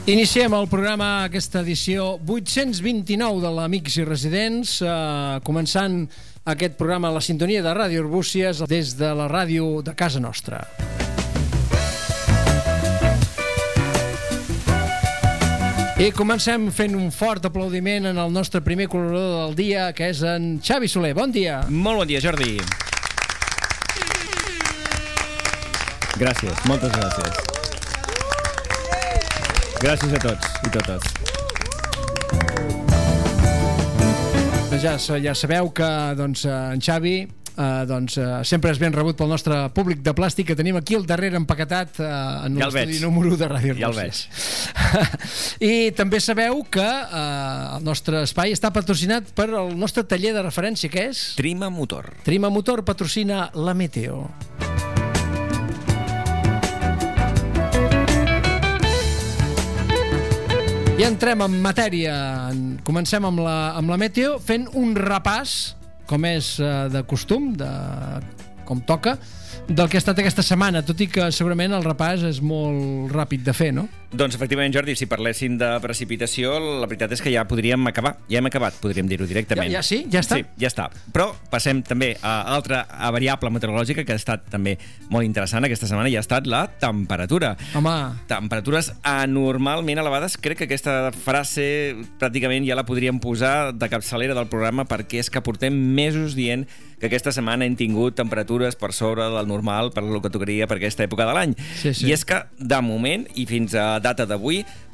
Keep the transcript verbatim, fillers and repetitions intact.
Iniciem el programa, aquesta edició vuit-cents vint-i-nou de l'Amics i Residents, eh, començant aquest programa a la sintonia de Ràdio Arbúcies des de la ràdio de casa nostra. I comencem fent un fort aplaudiment en el nostre primer col·laborador del dia, que és en Xavi Soler. Bon dia. Molt bon dia, Jordi. Gràcies, moltes gràcies. Gràcies a tots i totes. Ja, ja sabeu que doncs, en Xavi eh, doncs, eh, sempre és ben rebut pel nostre públic de plàstic que tenim aquí al darrere empaquetat eh, en ja l'estudi número u de Ràdio Arbúcies. Ja el veig. I també sabeu que eh, el nostre espai està patrocinat per el nostre taller de referència, que és... Trima Motor. Trima Motor patrocina la Meteo. I entrem en matèria. Comencem amb la, amb la Meteo, fent un repàs, com és uh, de costum, de, com toca, del que ha estat aquesta setmana, tot i que segurament el repàs és molt ràpid de fer, no? Doncs efectivament, Jordi, si parléssim de precipitació, la veritat és que ja podríem acabar. Ja hem acabat, podríem dir-ho directament. Ja, ja sí? Ja està? Sí, ja està. Però passem també a altra a variable meteorològica que ha estat també molt interessant aquesta setmana i ha estat la temperatura. Home... Temperatures anormalment elevades. Crec que aquesta frase pràcticament ja la podríem posar de capçalera del programa, perquè és que portem mesos dient que aquesta setmana hem tingut temperatures per sobre del normal per el que tocaria per aquesta època de l'any. Sí, sí. I és que, de moment, i fins a data d'avui,